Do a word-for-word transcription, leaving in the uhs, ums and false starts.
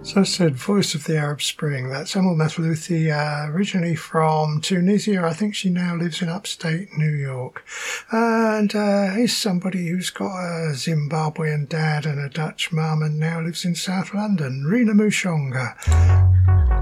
So I said, Voice of the Arab Spring. That's Emel Mathlouthi, uh, originally from Tunisia. I think she now lives in upstate New York. And uh, he's somebody who's got a Zimbabwean dad and a Dutch mum and now lives in South London. Rina Mushonga.